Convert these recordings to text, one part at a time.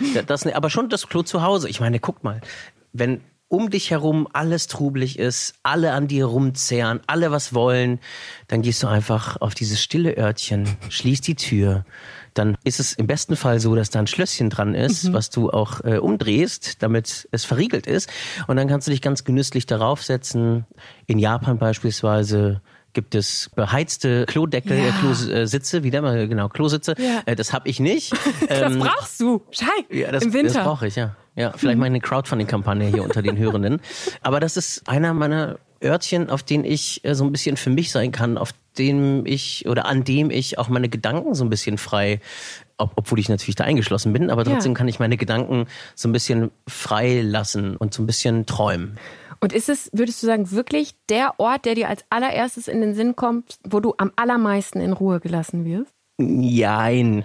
Aber schon das Klo zu Hause. Ich meine, guck mal, wenn um dich herum alles trubelig ist, alle an dir rumzehren, alle was wollen, dann gehst du einfach auf dieses stille Örtchen, schließt die Tür. Dann ist es im besten Fall so, dass da ein Schlösschen dran ist, was du auch umdrehst, damit es verriegelt ist. Und dann kannst du dich ganz genüsslich darauf setzen. In Japan beispielsweise gibt es beheizte Klodeckel, Klositze, Klositze. Ja. Das habe ich nicht. Das brauchst du, im Winter. Das brauche ich, ja. Ja, vielleicht mal eine Crowdfunding-Kampagne hier unter den Hörenden. Aber das ist einer meiner Örtchen, auf denen ich so ein bisschen für mich sein kann, an dem ich auch meine Gedanken so ein bisschen frei, obwohl ich natürlich da eingeschlossen bin, aber trotzdem kann ich meine Gedanken so ein bisschen frei lassen und so ein bisschen träumen. Und ist es, würdest du sagen, wirklich der Ort, der dir als allererstes in den Sinn kommt, wo du am allermeisten in Ruhe gelassen wirst? Nein.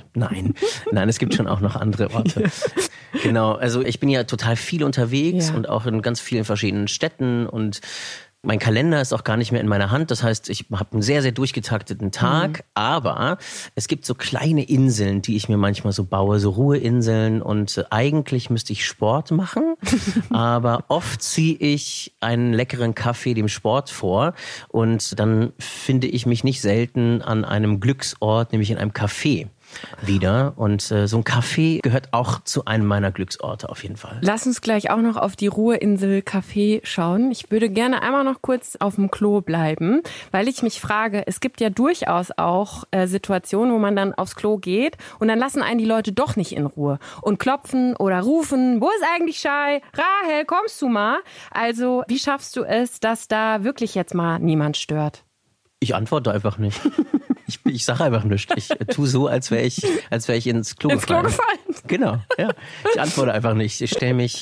Es gibt schon auch noch andere Orte. Genau, also ich bin ja total viel unterwegs und auch in ganz vielen verschiedenen Städten und mein Kalender ist auch gar nicht mehr in meiner Hand. Das heißt, ich habe einen sehr, sehr durchgetakteten Tag. Aber es gibt so kleine Inseln, die ich mir manchmal so baue, so Ruheinseln. Und eigentlich müsste ich Sport machen. Aber oft ziehe ich einen leckeren Kaffee dem Sport vor. Und dann finde ich mich nicht selten an einem Glücksort, nämlich in einem Café wieder. Und so ein Café gehört auch zu einem meiner Glücksorte auf jeden Fall. Lass uns gleich auch noch auf die Ruheinsel Café schauen. Ich würde gerne einmal noch kurz auf dem Klo bleiben, weil ich mich frage, es gibt ja durchaus auch Situationen, wo man dann aufs Klo geht und dann lassen einen die Leute doch nicht in Ruhe und klopfen oder rufen, wo ist eigentlich Shai? Rahel, kommst du mal? Also wie schaffst du es, dass da wirklich jetzt mal niemand stört? Ich antworte einfach nicht. Ich sage einfach nichts. Ich tue so, als wäre ich ins Klo gefallen. Genau, ja. Ich antworte einfach nicht. Ich stelle mich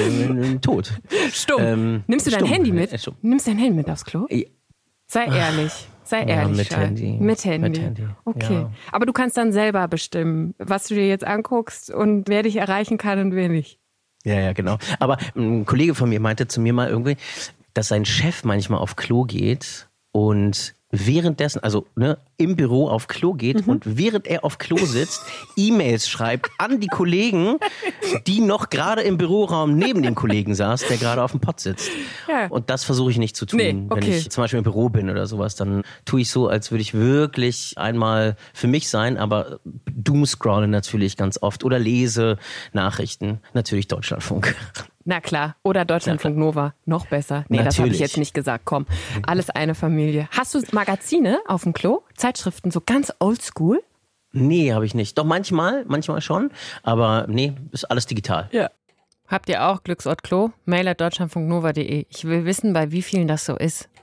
tot. Stumm. Nimmst du dein Handy mit? Nimmst du dein Handy mit aufs Klo? Sei ehrlich. Sei ehrlich. Mit Handy. Mit Handy. Okay. Ja. Aber du kannst dann selber bestimmen, was du dir jetzt anguckst und wer dich erreichen kann und wer nicht. Ja, genau. Aber ein Kollege von mir meinte zu mir mal irgendwie, dass sein Chef manchmal auf Klo geht und währenddessen, also im Büro auf Klo geht und während er auf Klo sitzt, E-Mails schreibt an die Kollegen, die noch gerade im Büroraum neben dem Kollegen saß, der gerade auf dem Pott sitzt. Ja. Und das versuche ich nicht zu tun. Nee, okay. Wenn ich zum Beispiel im Büro bin oder sowas, dann tue ich so, als würde ich wirklich einmal für mich sein, aber doomscrolle natürlich ganz oft oder lese Nachrichten, natürlich Deutschlandfunk. Na klar. Oder Deutschlandfunk Nova. Noch besser. Nee, das habe ich jetzt nicht gesagt. Komm, alles eine Familie. Hast du Magazine auf dem Klo? Zeitschriften, so ganz oldschool? Nee, habe ich nicht. Doch manchmal schon. Aber nee, ist alles digital. Ja. Habt ihr auch Glücksort Klo? Mail@deutschlandfunknova.de. Ich will wissen, bei wie vielen das so ist.